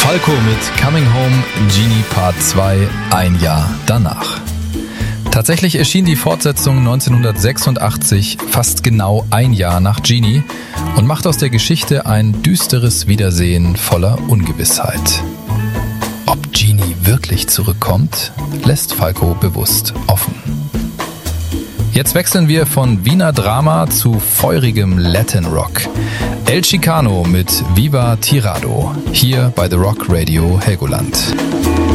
Falco mit Coming Home, Genie Part 2, ein Jahr danach. Tatsächlich erschien die Fortsetzung 1986, fast genau ein Jahr nach Genie, und macht aus der Geschichte ein düsteres Wiedersehen voller Ungewissheit. Ob Genie wirklich zurückkommt, lässt Falco bewusst offen. Jetzt wechseln wir von Wiener Drama zu feurigem Latin Rock. El Chicano mit Viva Tirado, hier bei The Rock Radio Helgoland.